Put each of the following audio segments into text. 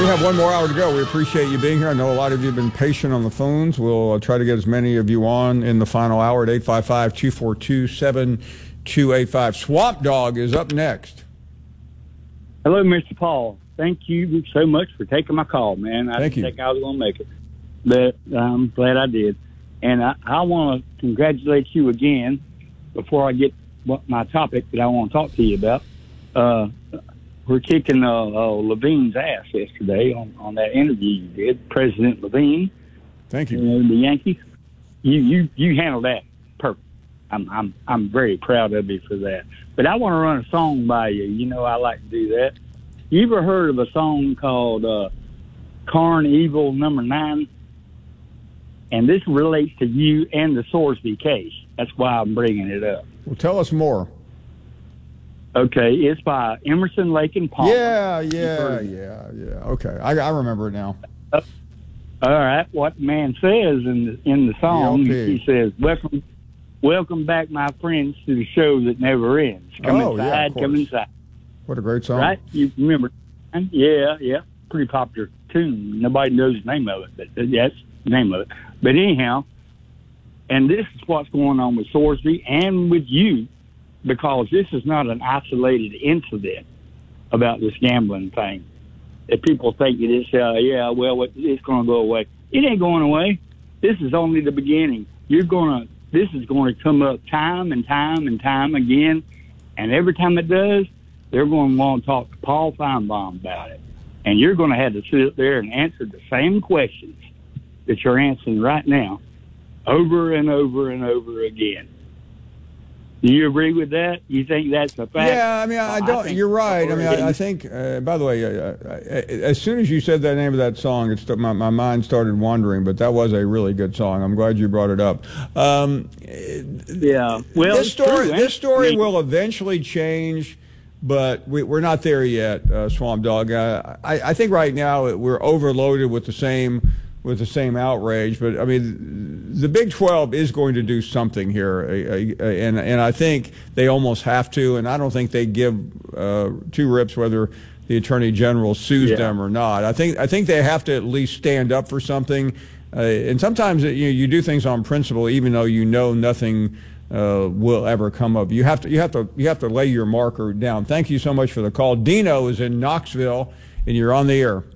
have one more hour to go. We appreciate you being here. I know a lot of you have been patient on the phones. We'll try to get as many of you on in the final hour at 855-242-7285. Swamp Dog is up next. Hello, Mr. Paul. Thank you so much for taking my call, man. I didn't think I was going to make it, but I'm glad I did. And I want to congratulate you again before I get my topic that I want to talk to you about. We're kicking Levine's ass yesterday on that interview you did, President Levine. Thank you. The Yankees. You handled that perfect. I'm very proud of you for that. But I want to run a song by you. You know I like to do that. You ever heard of a song called Carn Evil Number 9? And this relates to you and the Sorsby case. That's why I'm bringing it up. Well, tell us more. Okay, it's by Emerson, Lake and Palmer. Yeah. Okay, I remember it now. All right, what the man says in the song, he says, "Welcome back, my friends, to the show that never ends. Come inside. What a great song! Right? You remember? Yeah. Pretty popular tune. Nobody knows the name of it, but that's the name of it. But anyhow, and this is what's going on with Sorsby and with you. Because this is not an isolated incident about this gambling thing. That people think it is, it's going to go away. It ain't going away. This is only the beginning. This is going to come up time and time again. And every time it does, they're going to want to talk to Paul Feinbaum about it. And you're going to have to sit there and answer the same questions that you're answering right now over and over and over again. Do you agree with that? You think that's a fact? Yeah, I mean, I don't. You're right. I mean, I think. By the way, as soon as you said the name of that song, my mind started wandering. But that was a really good song. I'm glad you brought it up. Yeah. Well, this story will eventually change, but we're not there yet, Swamp Dog. I think right now we're overloaded with the same outrage, but I mean, the Big 12 is going to do something here, and I think they almost have to. And I don't think they give two rips whether the Attorney General sues them or not. I think they have to at least stand up for something. And sometimes you do things on principle, even though you know nothing will ever come of. You have to lay your marker down. Thank you so much for the call. Dino is in Knoxville, and you're on the air.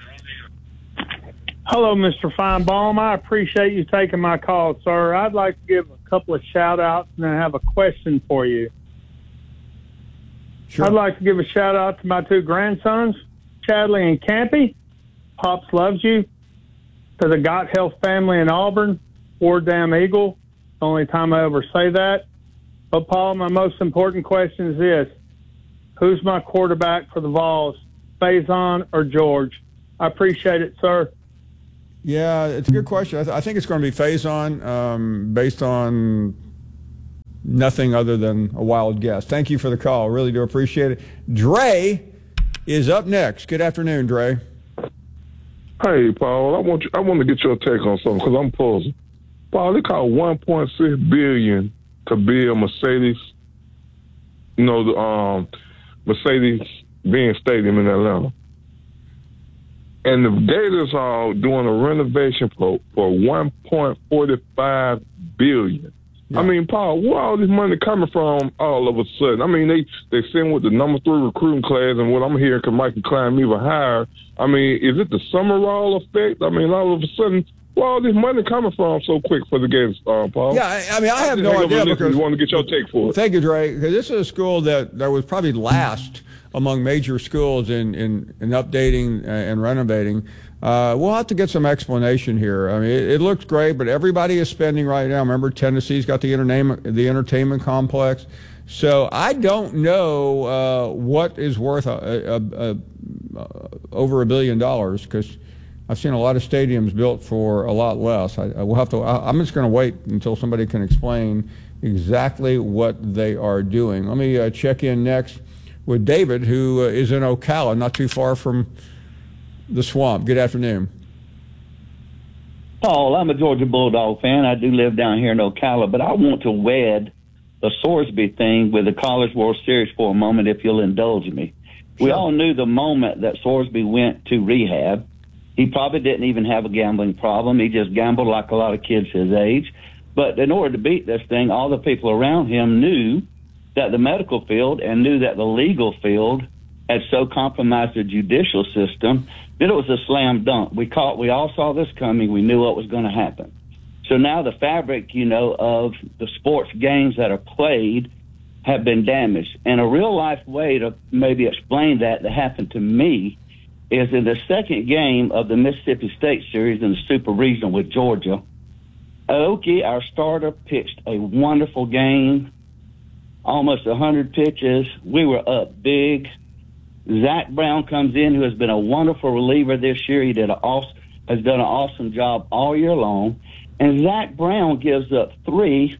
Hello, Mr. Feinbaum. I appreciate you taking my call, sir. I'd like to give a couple of shout-outs and then have a question for you. Sure. I'd like to give a shout-out to my two grandsons, Chadley and Campy. Pops loves you. To the Got Health family in Auburn, Ward Dam Eagle. Only time I ever say that. But, Paul, my most important question is this. Who's my quarterback for the Vols, Faison or George? I appreciate it, sir. Yeah, it's a good question. I think it's going to be Faison, based on nothing other than a wild guess. Thank you for the call. Really do appreciate it. Dre is up next. Good afternoon, Dre. Hey, Paul. I want to get your take on something because I'm puzzled. Paul, they call $1.6 billion to build Mercedes. You know, the Mercedes-Benz Stadium in Atlanta. And the Gators are doing a renovation for $1.45 billion. Yeah. I mean, Paul, where all this money coming from all of a sudden? I mean, they send with the number 3 recruiting class, and what I'm hearing can Mike climb even higher. I mean, is it the Summerall effect? I mean, all of a sudden, where all this money coming from so quick for the Gators, Paul? Yeah, I mean, I have no idea because you want to get your take for it. Thank you, Dre. Because this is a school that was probably last among major schools in updating and renovating. We'll have to get some explanation here. I mean, it looks great, but everybody is spending right now. Remember, Tennessee's got the entertainment complex. So I don't know what is worth over $1 billion because I've seen a lot of stadiums built for a lot less. I'm just going to wait until somebody can explain exactly what they are doing. Let me check in next with David, who is in Ocala, not too far from the swamp. Good afternoon. Paul, I'm a Georgia Bulldog fan. I do live down here in Ocala, but I want to wed the Sorsby thing with the College World Series for a moment, if you'll indulge me. We all knew the moment that Sorsby went to rehab, he probably didn't even have a gambling problem. He just gambled like a lot of kids his age. But in order to beat this thing, all the people around him knew that the medical field and knew that the legal field had so compromised the judicial system that it was a slam dunk. We all saw this coming. We knew what was going to happen. So now the fabric, of the sports games that are played have been damaged. And a real life way to maybe explain that happened to me is in the second game of the Mississippi State Series in the Super Regional with Georgia. Aoki, our starter, pitched a wonderful game, almost 100 pitches. We were up big. Zach Brown comes in, who has been a wonderful reliever this year. He has done an awesome job all year long. And Zach Brown gives up 3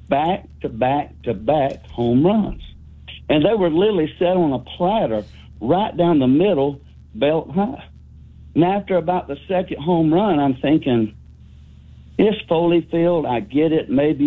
back-to-back-to-back home runs. And they were literally set on a platter right down the middle, belt high. And after about the second home run, I'm thinking, it's Foley Field. I get it. Maybe,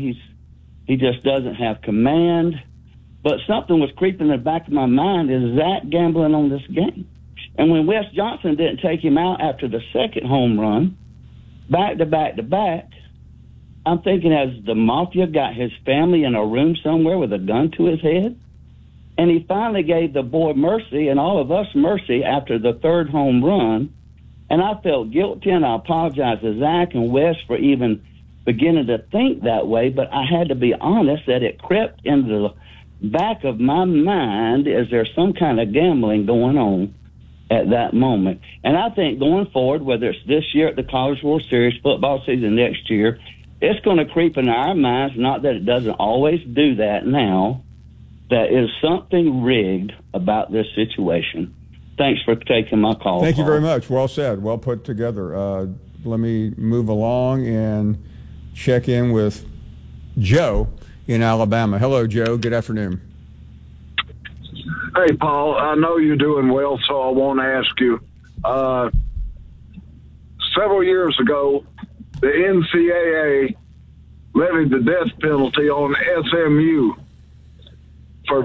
he just doesn't have command. But something was creeping in the back of my mind, is Zach gambling on this game? And when Wes Johnson didn't take him out after the second home run, back-to-back-to-back, I'm thinking, has the Mafia got his family in a room somewhere with a gun to his head? And he finally gave the boy mercy and all of us mercy after the third home run. And I felt guilty, and I apologize to Zach and Wes for even beginning to think that way. But I had to be honest that it crept into the back of my mind, is there some kind of gambling going on at that moment? And I think going forward, whether it's this year at the College World Series, football season next year, it's going to creep into our minds, not that it doesn't always do that now, that is something rigged about this situation. Thanks for taking my call. Thank you very much. Well said. Well put together. Let me move along and check in with Joe in Alabama. Hello, Joe. Good afternoon. Hey, Paul. I know you're doing well, so I want to ask you. Several years ago, the NCAA levied the death penalty on SMU for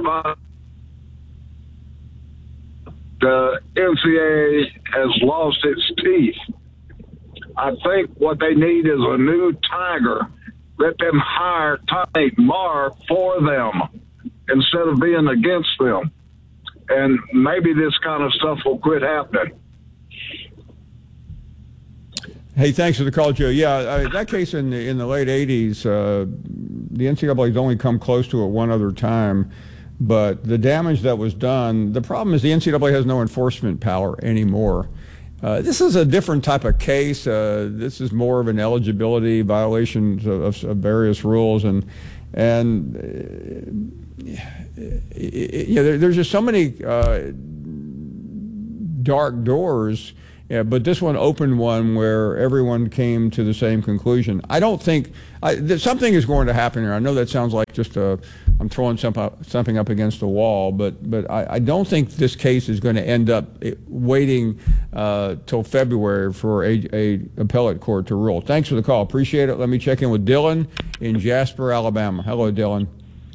the NCAA has lost its teeth. I think what they need is a new tiger. Let them hire Tommy Marr for them instead of being against them. And maybe this kind of stuff will quit happening. Hey, thanks for the call, Joe. Yeah, that case in the late 80s, the NCAA has only come close to it one other time. But the damage that was done, the problem is the NCAA has no enforcement power anymore. This is a different type of case. This is more of an eligibility violation of various rules, and there's just so many dark doors. Yeah, but this one opened one where everyone came to the same conclusion. I don't think something is going to happen here. I know that sounds like just I'm throwing something up against the wall, but I don't think this case is going to end up waiting till February for a appellate court to rule. Thanks for the call. Appreciate it. Let me check in with Dylan in Jasper, Alabama. Hello, Dylan.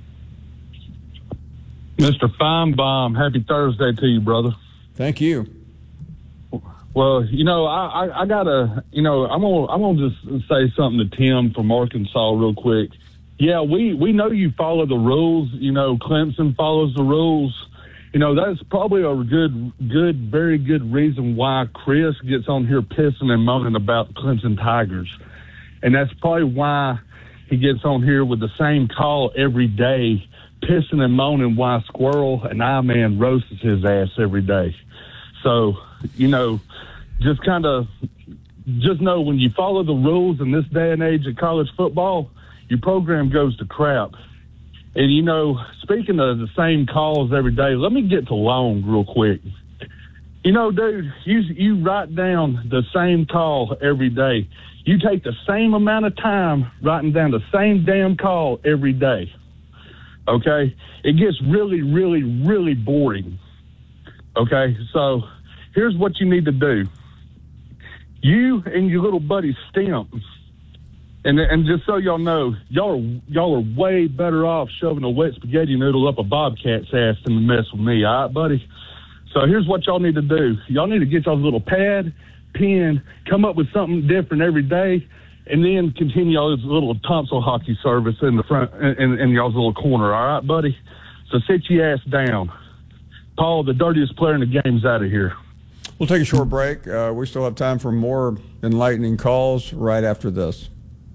Mr. Feinbaum, happy Thursday to you, brother. Thank you. Well, I gotta, I'm gonna just say something to Tim from Arkansas real quick. Yeah, we know you follow the rules. Clemson follows the rules. That's probably a very good reason why Chris gets on here pissing and moaning about the Clemson Tigers. And that's probably why he gets on here with the same call every day, pissing and moaning why Squirrel and I-Man roasts his ass every day. So, just know when you follow the rules in this day and age of college football, your program goes to crap. And, speaking of the same calls every day, let me get to Long real quick. Dude, you write down the same call every day. You take the same amount of time writing down the same damn call every day. Okay? It gets really, really, really boring. Okay? So here's what you need to do. You and your little buddy Stimp And just so y'all know, y'all are way better off shoving a wet spaghetti noodle up a bobcat's ass than to mess with me, all right, buddy? So here's what y'all need to do. Y'all need to get y'all's little pad, pen, come up with something different every day, and then continue y'all's little tonsil hockey service in the front, in y'all's little corner, all right, buddy? So sit your ass down. Paul, the dirtiest player in the game's out of here. We'll take a short break. We still have time for more enlightening calls right after this.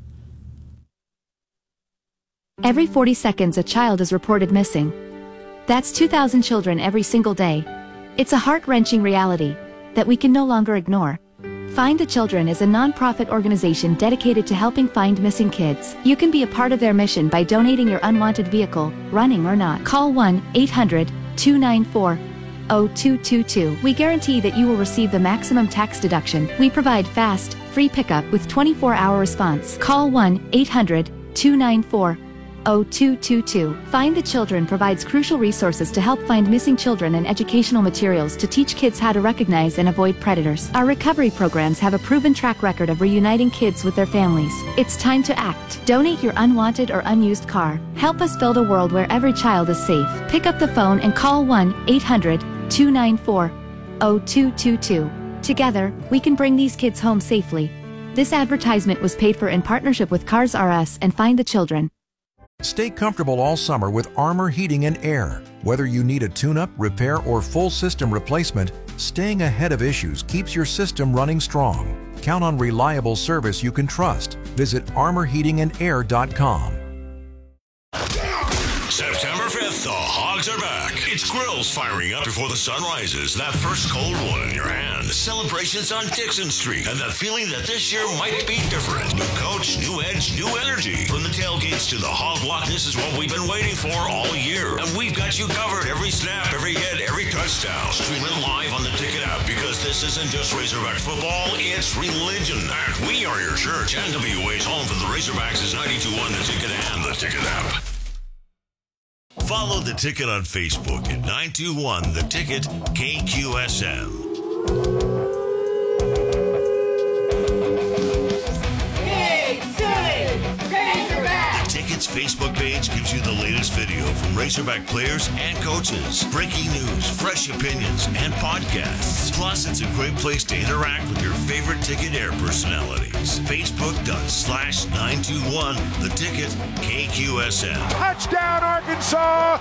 Every 40 seconds, a child is reported missing. That's 2,000 children every single day. It's a heart-wrenching reality that we can no longer ignore. Find the Children is a non-profit organization dedicated to helping find missing kids. You can be a part of their mission by donating your unwanted vehicle, running or not. Call 1-800-294-0222. We guarantee that you will receive the maximum tax deduction. We provide fast, free pickup with 24-hour response. Call 1-800-294-0222. Find the Children provides crucial resources to help find missing children and educational materials to teach kids how to recognize and avoid predators. Our recovery programs have a proven track record of reuniting kids with their families. It's time to act. Donate your unwanted or unused car. Help us build a world where every child is safe. Pick up the phone and call 1-800-294-0222. Together, we can bring these kids home safely. This advertisement was paid for in partnership with Cars R Us and Find the Children. Stay comfortable all summer with Armor Heating and Air. Whether you need a tune-up, repair, or full system replacement, staying ahead of issues keeps your system running strong. Count on reliable service you can trust. Visit armorheatingandair.com. September 5th, the Hogs are back. It's grills firing up before the sun rises. That first cold one in your hand. Celebrations on Dixon Street. And that feeling that this year might be different. New coach, new edge, new energy. From the tailgates to the hog walk, this is what we've been waiting for all year. And we've got you covered every snap, every hit, every touchdown. Stream it live on the Ticket app because this isn't just Razorback football, it's religion. And we are your church. NWA's home for the Razorbacks is 92.1 The Ticket and the Ticket app. Follow The Ticket on Facebook at 921 The Ticket KQSM. Big City Razorback! The Ticket's Facebook page gives you the latest video from Razorback players and coaches, breaking news, fresh opinions, and podcasts. Plus, it's a great place to interact with your favorite Ticket Air personalities. Facebook.com/921 The Ticket KQSM. Touchdown, Arkansas!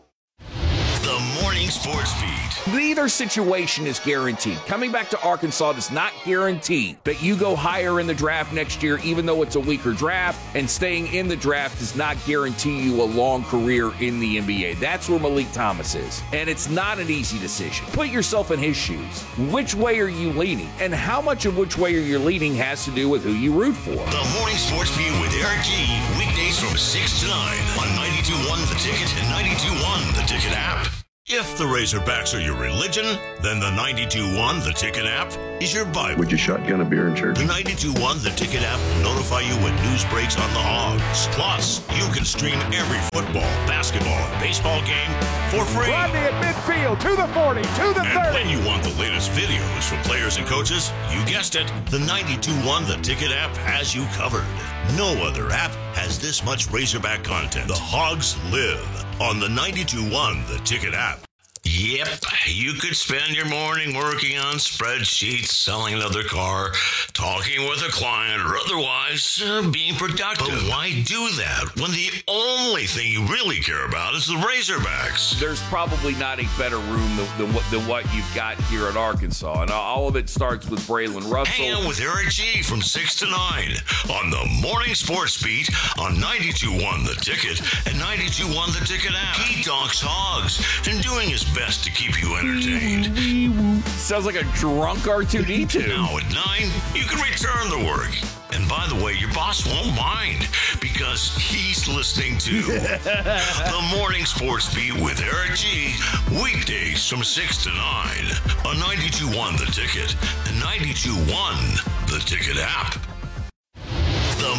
The Morning Sports Beat. Neither situation is guaranteed. Coming back to Arkansas does not guarantee that you go higher in the draft next year, even though it's a weaker draft, and staying in the draft does not guarantee you a long career in the NBA. That's where Malik Thomas is, and it's not an easy decision. Put yourself in his shoes. Which way are you leaning? And how much of which way you're leaning has to do with who you root for. The Morning Sports Beat with Eric G. Weekdays from 6 to 9 on 92.1 The Ticket and 92.1 The Ticket app. If the Razorbacks are your religion, then the 92.1 The Ticket app is your Bible. Would you shotgun a beer in church? The 92.1 The Ticket app will notify you when news breaks on the Hogs. Plus, you can stream every football, basketball, and baseball game for free. Rodney at midfield, to the 40, to the 30. And when you want the latest videos from players and coaches, you guessed it, the 92.1 The Ticket app has you covered. No other app has this much Razorback content. The Hogs live on the 92.1 The Ticket app. Yep, you could spend your morning working on spreadsheets, selling another car, talking with a client, or otherwise being productive. But why do that when the only thing you really care about is the Razorbacks? There's probably not a better room than what you've got here at Arkansas, and all of it starts with Braylon Russell. Hang out with Eric G. from 6 to 9 on the Morning Sports Beat on 92.1 The Ticket and 92.1 The Ticket app. He talks Hogs and doing his best to keep you entertained. Sounds like a drunk R2-D2. Now at 9, you can return to work. And by the way, your boss won't mind because he's listening to the Morning Sports Beat with Eric G. Weekdays from 6 to 9 on 92.1 The Ticket and 92.1 The Ticket app. The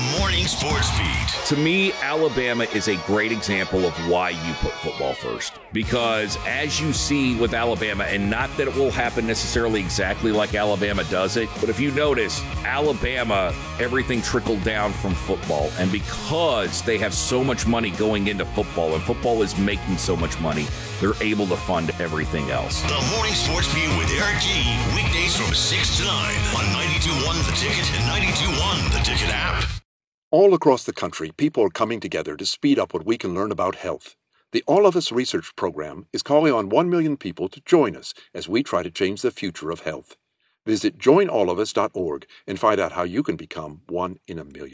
The Morning Sports Beat. To me, Alabama is a great example of why you put football first. Because as you see with Alabama, and not that it will happen necessarily exactly like Alabama does it, but if you notice, Alabama, everything trickled down from football. And because they have so much money going into football, and football is making so much money, they're able to fund everything else. The Morning Sports Beat with Eric G. Weekdays from 6 to 9 on 92.1 The Ticket and 92.1 The Ticket app. All across the country, people are coming together to speed up what we can learn about health. The All of Us Research Program is calling on 1 million people to join us as we try to change the future of health. Visit joinallofus.org and find out how you can become one in a million.